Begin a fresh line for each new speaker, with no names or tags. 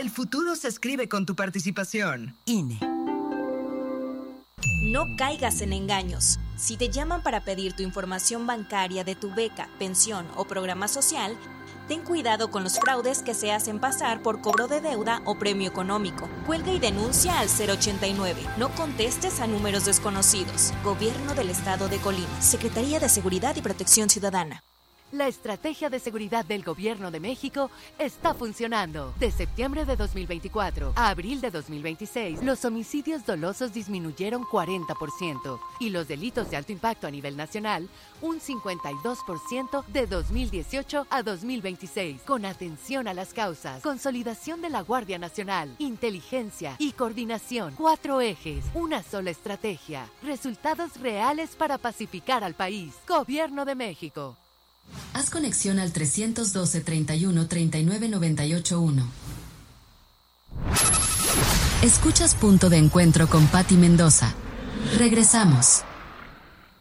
El futuro se escribe con tu participación.
INE.
No caigas en engaños. Si te llaman para pedir tu información bancaria de tu beca, pensión o programa social, ten cuidado con los fraudes que se hacen pasar por cobro de deuda o premio económico. Cuelga y denuncia al 089. No contestes a números desconocidos. Gobierno del Estado de Colima. Secretaría de Seguridad y Protección Ciudadana.
La estrategia de seguridad del Gobierno de México está funcionando. De septiembre de 2024 a abril de 2026, los homicidios dolosos disminuyeron 40% y los delitos de alto impacto a nivel nacional un 52% de 2018 a 2026. Con atención a las causas, consolidación de la Guardia Nacional, inteligencia y coordinación. 4 ejes, una sola estrategia. Resultados reales para pacificar al país. Gobierno de México.
Haz conexión al 312 31 39 98 1. Escuchas Punto de Encuentro con Patti Mendoza. Regresamos.